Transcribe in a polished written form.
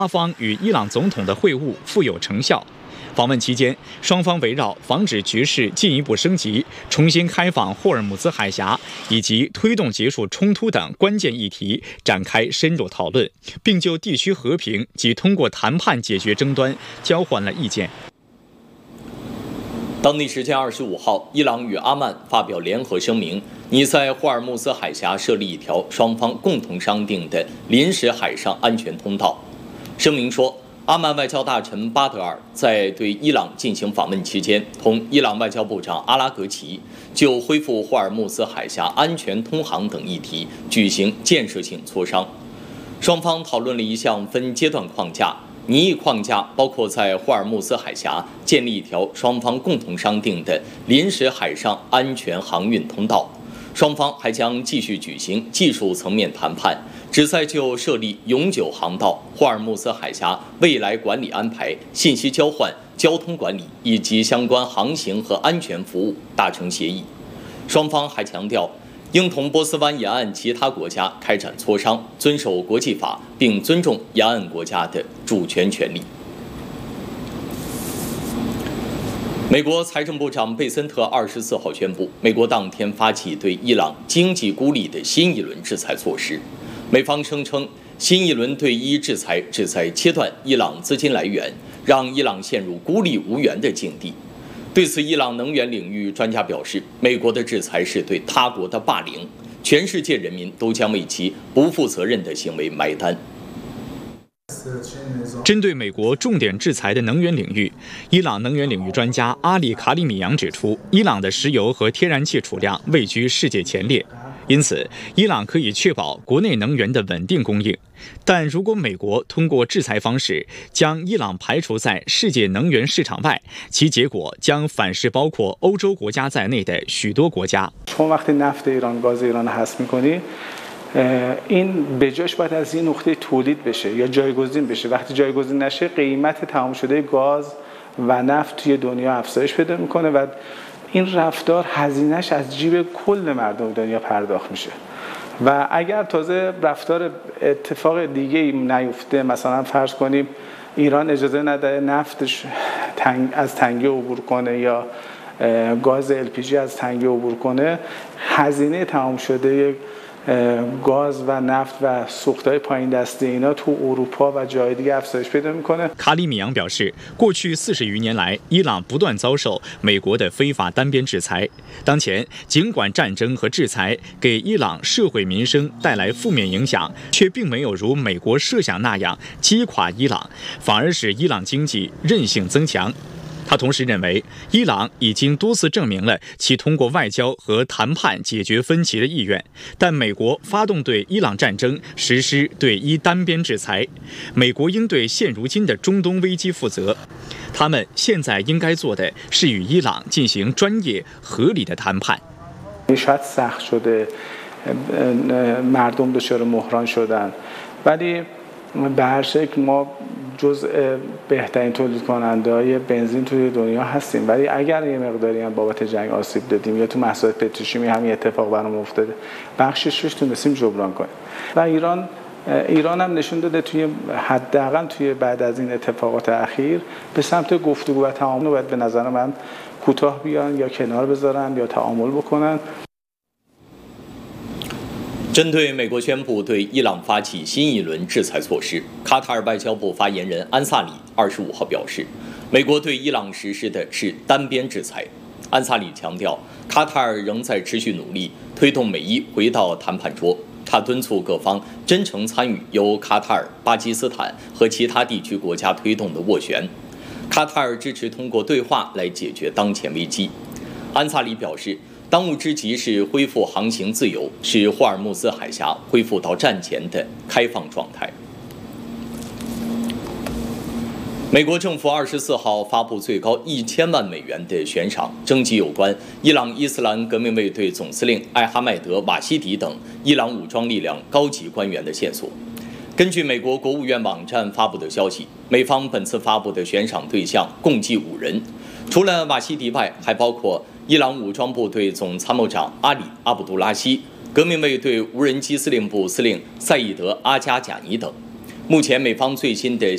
巴方与伊朗总统的会晤富有成效。访问期间，双方围绕防止局势进一步升级、重新开放霍尔木兹海峡以及推动结束冲突等关键议题展开深入讨论，并就地区和平及通过谈判解决争端交换了意见。 当地时间25号，伊朗与阿曼发表联合声明，拟在霍尔木兹海峡设立一条双方共同商定的临时海上安全通道。声明说，阿曼外交大臣巴德尔在对伊朗进行访问期间，同伊朗外交部长阿拉格齐就恢复霍尔木兹海峡安全通航等议题举行建设性磋商。双方讨论了一项分阶段框架，拟议框架包括在霍尔木兹海峡建立一条双方共同商定的临时海上安全航运通道。双方还将继续举行技术层面谈判，旨在就设立永久航道、霍尔木兹海峡未来管理安排、信息交换、交通管理以及相关航行和安全服务达成协议。双方还强调，应同波斯湾沿岸其他国家开展磋商，遵守国际法，并尊重沿岸国家的主权权利。美国财政部长贝森特24号宣布，美国当天发起对伊朗经济孤立的新一轮制裁措施。美方声称，新一轮对伊制裁旨在切断伊朗资金来源，让伊朗陷入孤立无援的境地。对此，伊朗能源领域专家表示，美国的制裁是对他国的霸凌，全世界人民都将为其不负责任的行为埋单。 针对美国重点制裁的能源领域，伊朗能源领域专家阿里·卡里米扬指出，伊朗的石油和天然气储量位居世界前列，因此伊朗可以确保国内能源的稳定供应。但如果美国通过制裁方式将伊朗排除在世界能源市场外，其结果将反噬包括欧洲国家在内的许多国家。 این به جاش باید از این نقطه تولید بشه یا جایگزین بشه. وقتی جایگزین نشه قیمت تمام شده گاز و نفت توی دنیا افزایش پیدا میکنه و این رفتار هزینه‌اش از جیب کل مردم دنیا پرداخت میشه. و اگر تازه رفتار اتفاق دیگه‌ای نیفته، مثلا فرض کنیم ایران اجازه نده نفتش از تنگه عبور کنه یا گاز LPG از تنگه عبور کنه، هزینه تمام شده گاز و نفت و سوختهای پایین دسته اینا تو اروپا و جای دیگه افزایش پیدا میکنه。 卡里米扬表示，过去40余年来，伊朗不断遭受美国的非法单边制裁。当前，尽管战争和制裁给伊朗社会民生带来负面影响，却并没有如美国设想那样击垮伊朗，反而使伊朗经济韧性增强。他同时认为，伊朗已经多次证明了其通过外交和谈判解决分歧的意愿，但美国发动对伊朗战争，实施对伊单边制裁，美国应对现如今的中东危机负责。他们现在应该做的是与伊朗进行专业合理的谈判。 شاید سخت شده مردم دچار بحران شدن ولی به هر شکل ما جزء بهترین تولید کننده‌های بنزین توی دنیا هستیم، ولی اگر یه مقداری هم بابت جنگ آسیب دادیم یا تو محصولات پتروشیمی همین اتفاق برام افتاده، بخشش رو تونستیم جبران کنیم. و ایران هم نشون داده توی حداقل توی بعد از این اتفاقات اخیر به سمت گفتگو و تعامل باید به نظر من کوتاه بیان یا کنار بذارن یا تعامل بکنن。 针对美国宣布对伊朗发起新一轮制裁措施，卡塔尔外交部发言人安萨里25号表示，美国对伊朗实施的是单边制裁。安萨里强调，卡塔尔仍在持续努力推动美伊回到谈判桌。他敦促各方真诚参与由卡塔尔、巴基斯坦和其他地区国家推动的斡旋。卡塔尔支持通过对话来解决当前危机。安萨里表示，当务之急是恢复航行自由，使霍尔木兹海峡恢复到战前的开放状态。美国政府24号发布最高1000万美元的悬赏，征集有关伊朗伊斯兰革命卫队总司令艾哈迈德·瓦西迪等伊朗武装力量高级官员的线索。根据美国国务院网站发布的消息，美方本次发布的悬赏对象共计5人，除了瓦西迪外，还包括伊朗武装部队总参谋长阿里·阿卜杜拉希、革命卫队无人机司令部司令赛义德·阿加贾尼等。目前，美方最新的